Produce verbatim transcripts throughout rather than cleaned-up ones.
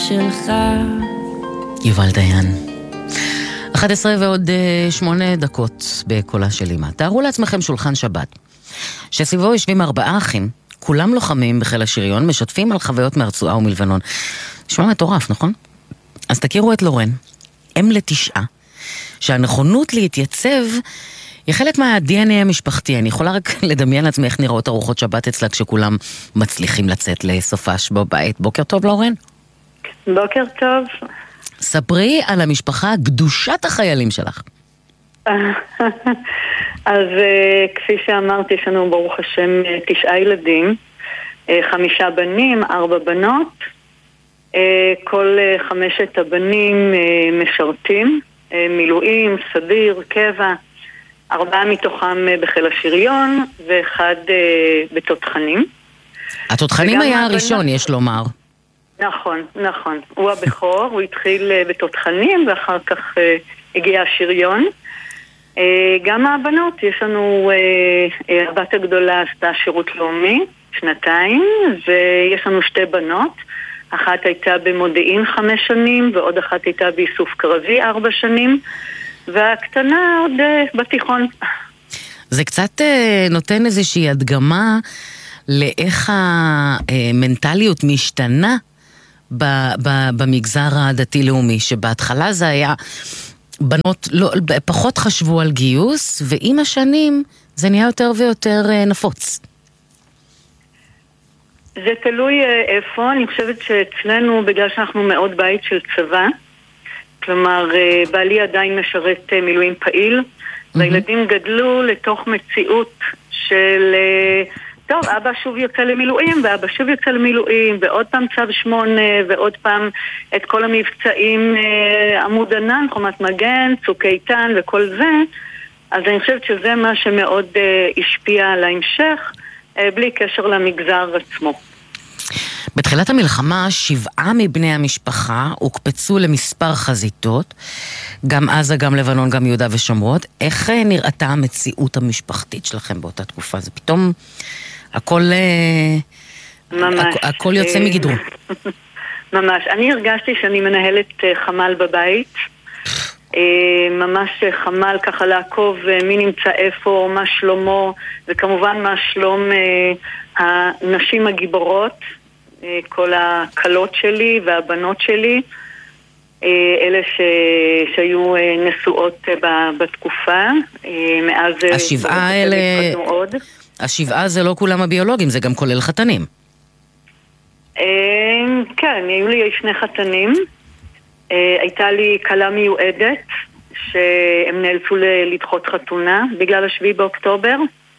שלך. יובל דיין. אחת עשרה ועוד שמונה דקות בקולה של אמא. תארו לעצמכם שולחן שבת, שסביבו יושבים ארבעה אחים, כולם לוחמים בחיל השריון, משתפים על חוויות מהרצועה ומלבנון. נשמע מטורף, נכון? אז תכירו את לורן, אם לתשעה, שהנכונות להתייצב היא חלק מה-די אן איי המשפחתי. אני יכולה רק לדמיין לעצמי איך נראות ארוחות שבת אצלה כשכולם מצליחים לצאת לסופש בבית. בוקר טוב, לורן. בוקר טוב. ספרי על המשפחה קדושת החיילים שלך. אז כפי שאמרתי, יש לנו ברוך השם תשעה ילדים, חמישה בנים, ארבע בנות. כל חמשת הבנים משרתים, מילואים, סדיר, קבע. ארבעה מתוכם בחיל השריון ואחד בתותחנים. התותחנים היה הראשון, יש לומר. נכון, נכון. הוא הבכור, הוא התחיל בתותחנים ואחר כך הגיע השריון. גם הבנות, יש לנו, הבת הגדולה עשתה שירות לאומי, שנתיים, ויש לנו שתי בנות. אחת הייתה במודיעין חמש שנים, ועוד אחת הייתה באיסוף קרבי ארבע שנים, והקטנה עוד בתיכון. זה קצת נותן איזושהי הדגמה לאיך המנטליות משתנה במגזר הדתי-לאומי, שבהתחלה זה היה בנות לא, פחות חשבו על גיוס, ועם השנים זה נהיה יותר ויותר נפוץ. זה תלוי איפה. אני חושבת שאצלנו, בגלל שאנחנו מאוד בית של צבא, כלומר, בעלי עדיין משרת מילואים פעיל, mm-hmm. והילדים גדלו לתוך מציאות של, טוב, אבא שוב יוצא למילואים, ואבא שוב יוצא למילואים, ועוד פעם צו שמונה, ועוד פעם את כל המבצעים עמוד ענן, חומת מגן, צוק איתן וכל זה. אז אני חושבת שזה מה שמאוד השפיע על ההמשך, בלי קשר למגזר עצמו. בתחילת המלחמה, שבעה מבני המשפחה הוקפצו למספר חזיתות, גם עזה, גם לבנון, גם יהודה ושומרון. איך נראתה המציאות המשפחתית שלכם באותה תקופה? זה פתאום הכל, ממש. הכל יוצא מגדרו. ממש. אני הרגשתי שאני מנהלת חמ"ל בבית, ממש חמ"ל ככה לעקוב מי נמצא איפה, מה שלומו, וכמובן מה שלום הנשים הגיבורות, כל הקלות שלי והבנות שלי, אלה ש... שהיו נשואות בתקופה, מאז... השבעה האלה... השבעה זה לא כולם הביולוגים, זה גם כולל חתנים. כן, היו לי שני חתנים. הייתה לי קלה מיועדת, שהם נאלצו לדחות חתונה בגלל השביעי באוקטובר,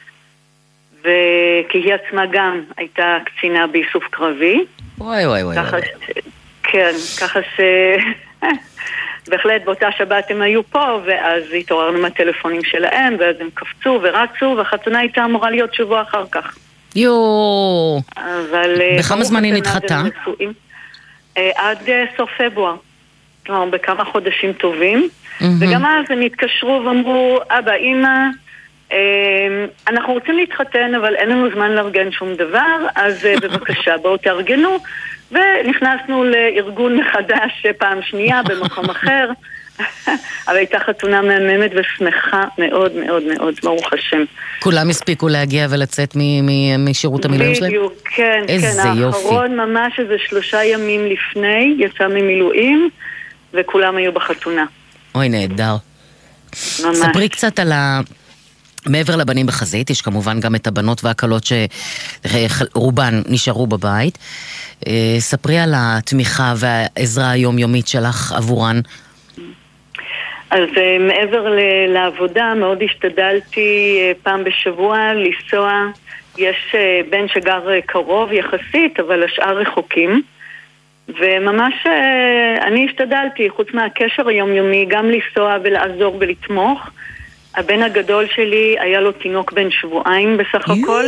וכי היא עצמה גם הייתה קצינה באיסוף קרבי. וואי וואי וואי. ככה ש... כן, ככה ש... בהחלט באותה שבת הם היו פה, ואז התעוררנו מהטלפונים שלהם, ואז הם קפצו ורצו, והחתונה הייתה אמורה להיות שבוע אחר כך. יואו. אבל... בכמה זמן היא נדחתה? עד סוף פברואר. כלומר, בכמה חודשים טובים. וגם אז הם התקשרו ואמרו, אבא, אמא, אנחנו רוצים להתחתן, אבל אין לנו זמן לארגן שום דבר, אז בבקשה, בואו תארגנו. ונכנסנו לארגון מחדש פעם שנייה במקום אחר. אבל הייתה חתונה מהממת ושמחה מאוד מאוד מאוד, ברוך השם. כולם הספיקו להגיע ולצאת משירות המילואים שלהם? בדיוק, כן, איזה כן. יופי. האחרון ממש איזה שלושה ימים לפני יצא ממילואים, וכולם היו בחתונה. אוי, נהדר. ממש. ספרי קצת על ה... מעבר לבנים בחזית, יש כמובן גם את הבנות והקלות שרובן נשארו בבית. ספרי על התמיכה והעזרה היומיומית שלך עבורן. אז מעבר לעבודה, מאוד השתדלתי פעם בשבוע לנסוע. יש בן שגר קרוב יחסית, אבל השאר רחוקים. וממש אני השתדלתי, חוץ מהקשר היומיומי, גם לנסוע ולעזור ולתמוך. הבן הגדול שלי היה לו תינוק בן שבועיים בסך הכל.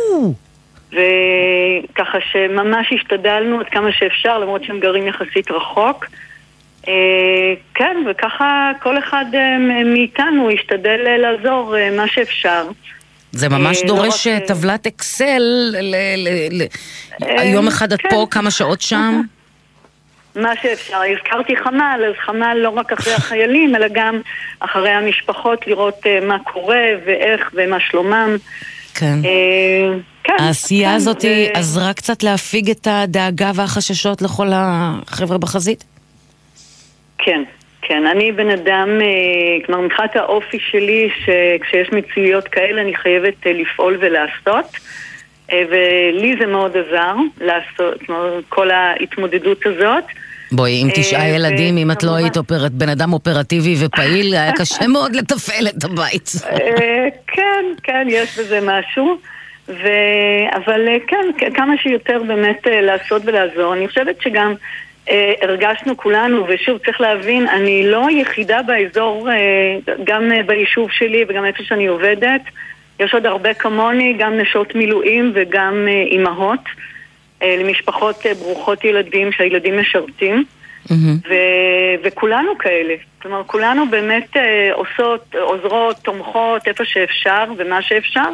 וככה שממש השתדלנו עד כמה שאפשר, למרות שהם גרים יחסית רחוק. כן, וככה כל אחד מאיתנו ישתדל לעזור מה שאפשר. זה ממש דורש טבלת אקסל, יום אחד את פה, כמה שעות שם? מה שאפשר. הזכרתי חמ"ל, אז חמ"ל לא רק אחרי החיילים, אלא גם אחרי המשפחות, לראות מה קורה ואיך ומה שלומם. כן. כן. העשייה הזאת עזרה קצת להפיג את הדאגה והחששות לכל החבר'ה בחזית? כן. כן, אני בן אדם, כלומר, מבחינת האופי שלי, שכשיש מציאויות כאלה אני חייבת לפעול ולעשות, ולי זה מאוד עזר לעשות, כלומר, כל ההתמודדות הזאת. בואי, עם תשעה ילדים, אם את לא היית בן אדם אופרטיבי ופעיל, היה קשה מאוד לתפעל את הבית. כן, כן, יש בזה משהו, אבל כן, כמה שיותר באמת לעשות ולעזור. אני חושבת שגם הרגשנו כולנו, ושוב צריך להבין, אני לא יחידה באזור, גם ביישוב שלי וגם איפה שאני עובדת, יש עוד הרבה כמוני, גם נשות מילואים וגם אימהות, למשפחות ברוכות ילדים שהילדים משרתים, ו- וכולנו כאלה, כלומר כולנו באמת עושות, עוזרות, תומכות איפה שאפשר ומה שאפשר,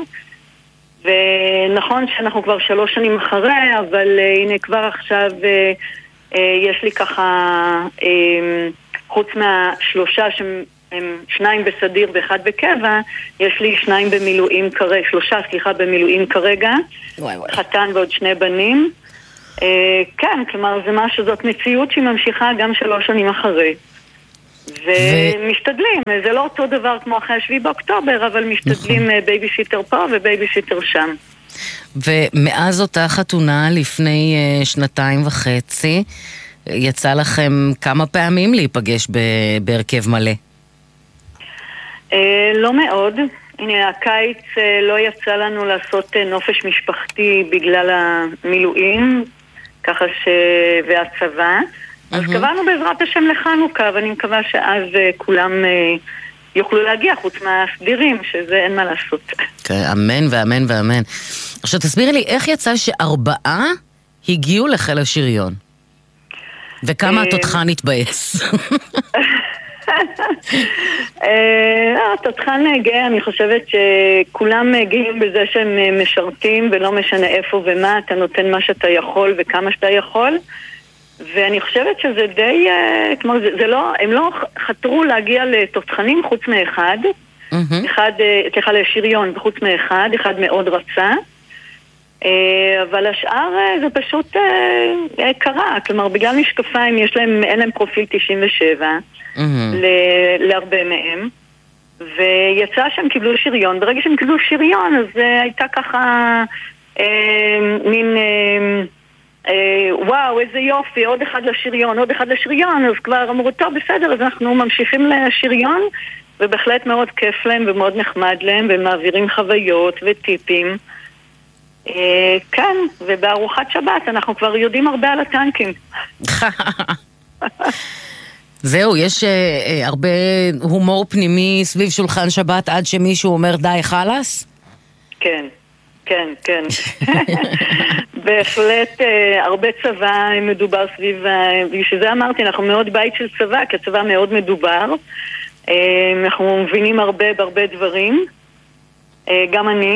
ונכון שאנחנו כבר שלוש שנים אחרי, אבל הנה כבר עכשיו יש לי ככה, חוץ מהשלושה שהם שניים בסדיר ואחד בקבע, יש לי שניים במילואים כרגע, שלושה, סליחה, במילואים כרגע, וואי וואי. חתן ועוד שני בנים. כן, כלומר, זה משהו, זאת מציאות שהיא ממשיכה גם שלוש שנים אחרי. ומשתדלים, זה לא אותו דבר כמו אחרי השביעי באוקטובר, אבל משתדלים בייביסיטר פה ובייביסיטר שם. ומאז אותה חתונה לפני שנתיים וחצי, יצא לכם כמה פעמים להיפגש בהרכב מלא? לא מאוד. הנה, הקיץ לא יצא לנו לעשות נופש משפחתי בגלל המילואים, ככה ש... והצבא. אז קבענו בעזרת השם לחנוכה, ואני מקווה שאז כולם יוכלו להגיע, חוץ מהסדירים, שזה אין מה לעשות. כן, אמן ואמן ואמן. עכשיו תסבירי לי, איך יצא שארבעה הגיעו לחיל השריון? וכמה התותחן התבאס? התותחן גאה, אני חושבת שכולם גאים בזה שהם משרתים, ולא משנה איפה ומה, אתה נותן מה שאתה יכול וכמה שאתה יכול. ואני חושבת שזה די, כמו, זה, זה לא, הם לא חתרו להגיע לתותחנים חוץ מאחד, mm-hmm. אחד, סליחה, לשריון חוץ מאחד, אחד מאוד רצה, אבל השאר זה פשוט קרה, כלומר בגלל משקפיים יש להם, אין להם פרופיל תשעים ושבע, mm-hmm. להרבה מהם, ויצא שהם קיבלו שריון. ברגע שהם קיבלו שריון, אז הייתה ככה מין... וואו, איזה יופי, עוד אחד לשריון, עוד אחד לשריון, אז כבר אמרו, טוב, בסדר, אז אנחנו ממשיכים לשריון, ובהחלט מאוד כיף להם ומאוד נחמד להם, ומעבירים חוויות וטיפים. כן, ובארוחת שבת אנחנו כבר יודעים הרבה על הטנקים. זהו, יש הרבה הומור פנימי סביב שולחן שבת עד שמישהו אומר די חלאס? כן. כן, כן. בהחלט הרבה צבא מדובר סביב, בשביל אמרתי, אנחנו מאוד בית של צבא, כי הצבא מאוד מדובר. אנחנו מבינים הרבה בהרבה דברים, גם אני,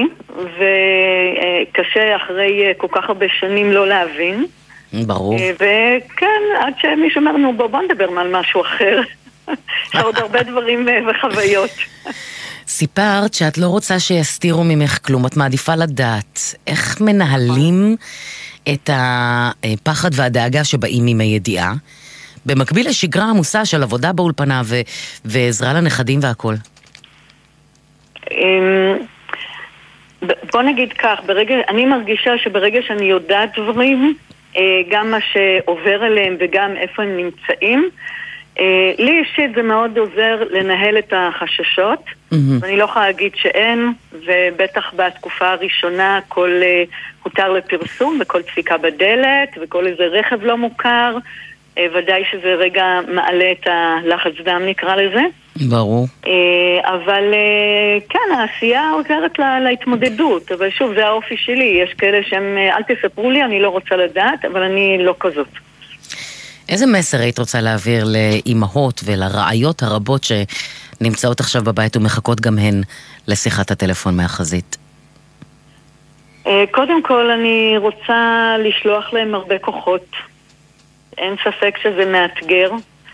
וקשה אחרי כל כך הרבה שנים לא להבין. ברור. וכן, עד שמישהו אומר, נו, בוא, בוא נדבר על משהו אחר. יש עוד הרבה דברים וחוויות. סיפרת שאת לא רוצה שיסתירו ממך כלום, את מעדיפה לדעת איך מנהלים את הפחד והדאגה שבאים עם הידיעה, במקביל לשגרה עמוסה של עבודה באולפנה ו- ועזרה לנכדים והכל. בוא נגיד כך, ברגע, אני מרגישה שברגע שאני יודעת דברים, גם מה שעובר עליהם וגם איפה הם נמצאים, לי אישית זה מאוד עוזר לנהל את החששות, ואני לא יכולה להגיד שאין, ובטח בתקופה הראשונה כל הותר לפרסום וכל דפיקה בדלת וכל איזה רכב לא מוכר, ודאי שזה רגע מעלה את הלחץ דם נקרא לזה. ברור. אבל כן, העשייה עוזרת לה, להתמודדות, אבל שוב זה האופי שלי, יש כאלה שהם אל תספרו לי, אני לא רוצה לדעת, אבל אני לא כזאת. איזה מסר היית רוצה להעביר לאימהות ולרעיות הרבות שנמצאות עכשיו בבית ומחכות גם הן לשיחת הטלפון מהחזית? קודם כל אני רוצה לשלוח להם הרבה כוחות. אין ספק שזה מאתגר,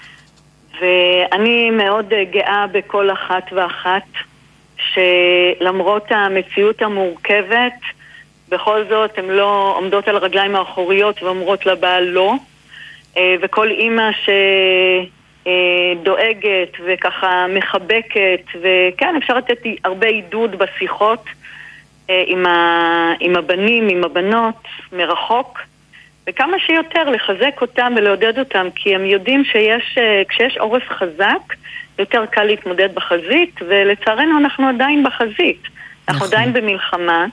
ואני מאוד גאה בכל אחת ואחת, שלמרות המציאות המורכבת, בכל זאת הן לא עומדות על הרגליים האחוריות ואומרות לבעל לא, וכל אימא שדואגת וככה מחבקת, וכן, אפשר לתת הרבה עידוד בשיחות עם, ה... עם הבנים, עם הבנות, מרחוק, וכמה שיותר לחזק אותם ולעודד אותם, כי הם יודעים שיש, כשיש עורף חזק, יותר קל להתמודד בחזית, ולצערנו אנחנו עדיין בחזית. אנחנו נכון. עדיין במלחמה,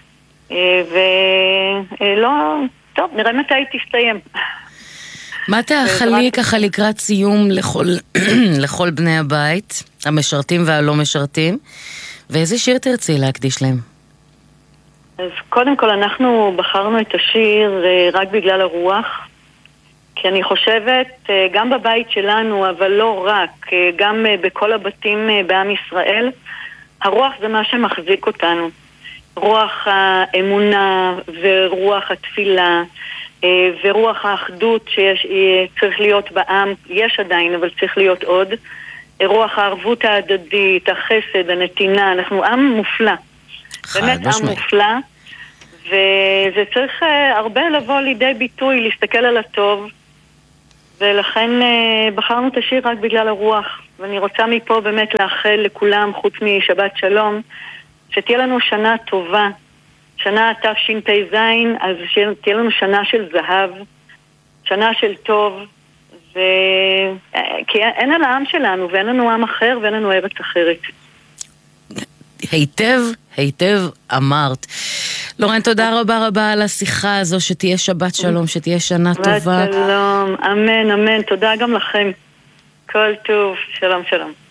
ולא, טוב, נראה מתי היא תסתיים. מה תאחלי ככה לקראת סיום לכל, לכל בני הבית, המשרתים והלא משרתים, ואיזה שיר תרצי להקדיש להם? אז קודם כל אנחנו בחרנו את השיר רק בגלל הרוח, כי אני חושבת גם בבית שלנו, אבל לא רק, גם בכל הבתים בעם ישראל, הרוח זה מה שמחזיק אותנו. רוח האמונה ורוח התפילה ורוח האחדות שיש, צריך להיות בעם, יש עדיין, אבל צריך להיות עוד. רוח הערבות ההדדית, החסד, הנתינה, אנחנו עם מופלא. באמת עם מופלא, וזה צריך הרבה לבוא לידי ביטוי, להסתכל על הטוב, ולכן בחרנו את השיר רק בגלל הרוח. ואני רוצה מפה באמת לאחל לכולם, חוץ משבת שלום, שתהיה לנו שנה טובה, שנה תשפ"ז, אז שתהיה לנו שנה של זהב, שנה של טוב, ו... כי אין על העם שלנו, ואין לנו עם אחר, ואין לנו ארץ אחרת. היטב, היטב אמרת. לורן, תודה רבה רבה על השיחה הזו, שתהיה שבת שלום, שתהיה שנה טובה. שלום, אמן, אמן, תודה גם לכם. כל טוב, שלום שלום.